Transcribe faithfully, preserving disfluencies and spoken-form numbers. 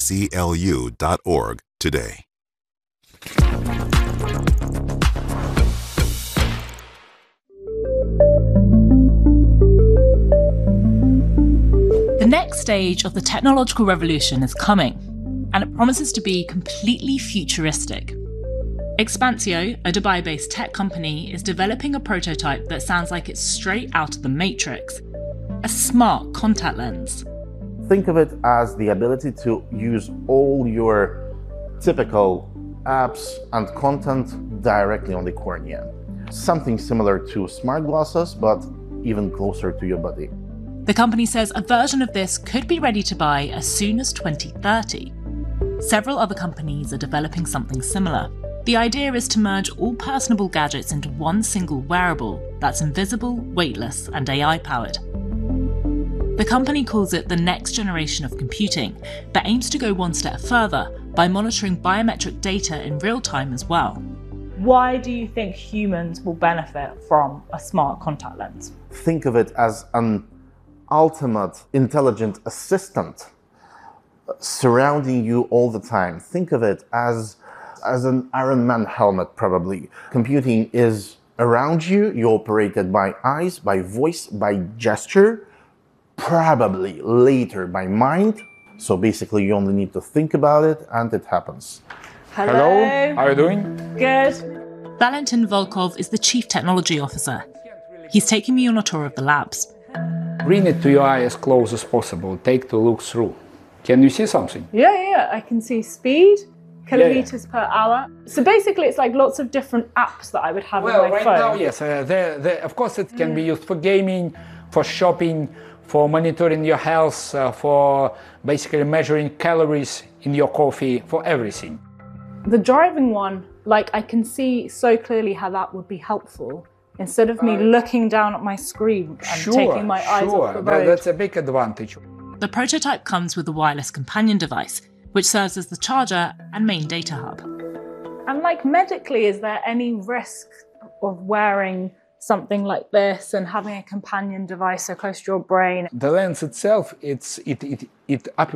c l u dot org today. The next stage of the technological revolution is coming, and it promises to be completely futuristic. Expansio, a Dubai-based tech company, is developing a prototype that sounds like it's straight out of the Matrix, a smart contact lens. Think of it as the ability to use all your typical apps and content directly on the cornea. Something similar to smart glasses, but even closer to your body. The company says a version of this could be ready to buy as soon as twenty thirty. Several other companies are developing something similar. The idea is to merge all personable gadgets into one single wearable that's invisible, weightless, and A I-powered. The company calls it the next generation of computing, but aims to go one step further by monitoring biometric data in real time as well. Why do you think humans will benefit from a smart contact lens? Think of it as an ultimate intelligent assistant surrounding you all the time. Think of it as, as an Iron Man helmet, probably. Computing is around you, you're operated by eyes, by voice, by gesture, probably later by mind. So basically you only need to think about it and it happens. Hello. Hello, how are you doing? Good. Valentin Volkov is the Chief Technology Officer. He's taking me on a tour of the labs. Bring it to your eye as close as possible. Take the look through. Can you see something? Yeah, yeah, yeah. I can see speed, kilometers yeah, per yeah. hour. So basically it's like lots of different apps that I would have well, on my right phone. now, yes. Uh, they're, they're, of course, it can mm. be used for gaming, for shopping, for monitoring your health, uh, for basically measuring calories in your coffee, for everything. The driving one, like I can see so clearly how that would be helpful. Instead of me uh, looking down at my screen and sure, taking my eyes sure. off the road. That, that's a big advantage. The prototype comes with a wireless companion device, which serves as the charger and main data hub. And like medically, is there any risk of wearing something like this and having a companion device so close to your brain? The lens itself, it's, it, it, it